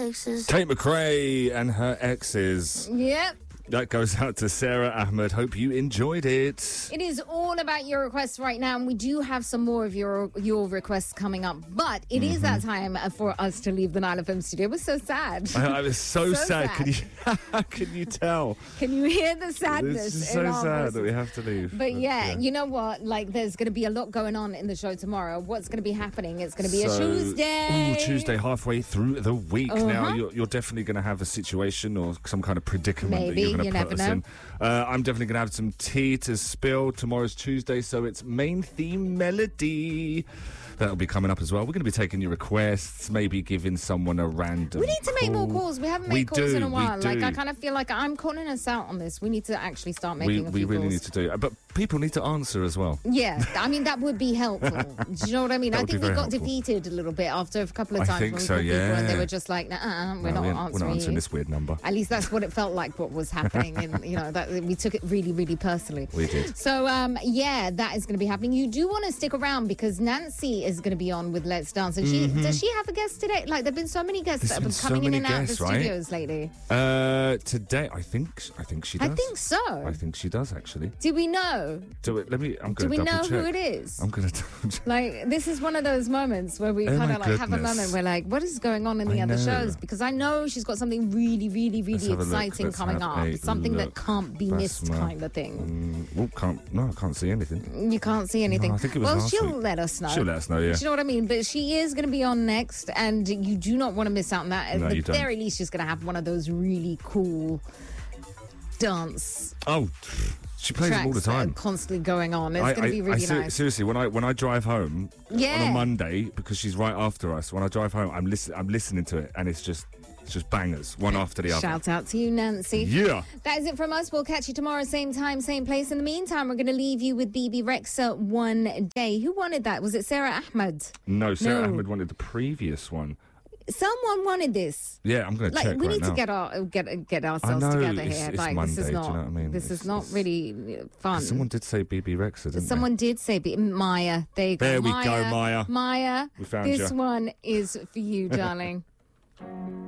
places. Tate McRae and her exes. Yep. That goes out to Sarah Ahmed. Hope you enjoyed it. It is all about your requests right now, and we do have some more of your requests coming up. But it is that time for us to leave the Nile FM studio. It was so sad. I was so sad. sad. Can you tell? Can you hear the sadness? It's just in so our sad voices? that we have to leave. But yeah, you know what? Like, there's going to be a lot going on in the show tomorrow. What's going to be happening? It's going to be a Tuesday. Tuesday, halfway through the week. Now, you're definitely going to have a situation or some kind of predicament that you're going to put us in. I'm definitely going to have some tea to spill. Tomorrow's Tuesday, so it's main theme melody. That'll be coming up as well. We're going to be taking your requests, maybe giving someone a random We need to make more calls. We haven't made calls in a while. Like, I kind of feel like I'm calling us out on this. We need to actually start making a few We really calls. need to do it. But people need to answer as well. Yeah, I mean, that would be helpful. Do you know what I mean? That I would think be we very got helpful. defeated a little bit after a couple of I times think when we so, called people and they yeah. were just like, we're not answering answering you. this weird number. At least that's what it felt like, what was happening. And, that we took it really, really personally. We did. So, that is going to be happening. You do want to stick around because Nancy is going to be on with Let's Dance. And does she have a guest today? Like, there have been so many guests that have been coming in and out of the studios lately. Today, I think she does. I think so. I think she does, actually. Do we know? I'm going to Do we know double check. who it is? I'm going to double check. Like, this is one of those moments where we kind of my have a moment goodness. where, like, what is going on in the I other know. shows? Because I know she's got something really, really, Let's really have a look. exciting Let's coming have up. a Something that look. can't be missed, Basma. kind of thing. I can't see anything. You can't see anything. No, I think it was last she'll week. let us know. She'll let us know, yeah. Do you know what I mean? But she is going to be on next, and you do not want to miss out on that. No, At you the don't. very least, she's going to have one of those really cool dance Oh, she plays them all the tracks that are time. constally going on. It's going to be really nice. Seriously, when I drive home on Yeah. a Monday, because she's right after us, when I drive home, I'm listening to it, and it's just bangers, one after the other. Shout out to you, Nancy. Yeah. That is it from us. We'll catch you tomorrow, same time, same place. In the meantime, we're going to leave you with BB Rexa One Day. Who wanted that? Was it Sarah Ahmed? No, Sarah No. Ahmed wanted the previous one. Someone wanted this. Yeah, I'm going to check We right need now. to get ourselves I know, together it's- here. it's Like, Monday, this is do you not. know what I mean? This is not It's- really fun. Someone did say BB Rexa, didn't Someone did say Maya. There you go. There we go, Maya. Maya. We found this ya. one is for you, darling.